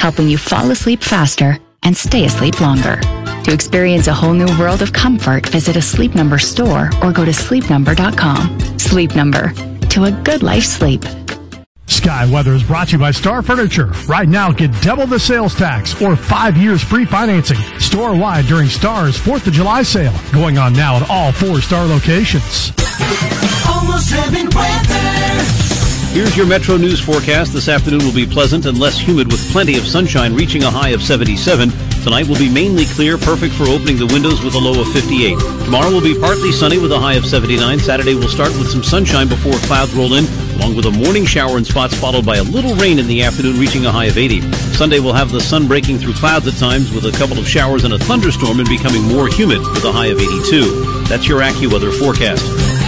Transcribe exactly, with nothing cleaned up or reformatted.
helping you fall asleep faster and stay asleep longer. To experience a whole new world of comfort, visit a Sleep Number store or go to sleep number dot com. Sleep Number, to a good life sleep. Sky Weather is brought to you by Star Furniture. Right now, get double the sales tax or five years free financing store-wide during Star's fourth of July sale. Going on now at all four Star locations. Almost Heaven weather. Here's your Metro News forecast. This afternoon will be pleasant and less humid with plenty of sunshine, reaching a high of seventy-seven. Tonight will be mainly clear, perfect for opening the windows with a low of fifty-eight. Tomorrow will be partly sunny with a high of seventy-nine. Saturday will start with some sunshine before clouds roll in, along with a morning shower in spots followed by a little rain in the afternoon, reaching a high of eighty. Sunday will have the sun breaking through clouds at times with a couple of showers and a thunderstorm and becoming more humid with a high of eighty-two. That's your AccuWeather forecast.